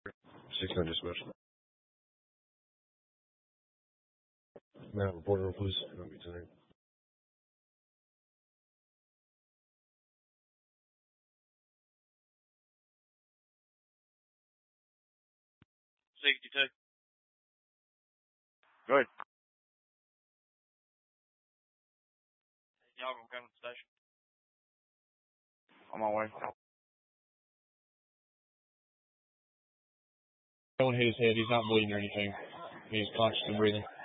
6-9 dispatch. May I have a report room, please? That'll be tonight. Go ahead. Y'all gonna come to the station? On my way. Someone hit his head. He's not bleeding or anything. He's conscious and breathing.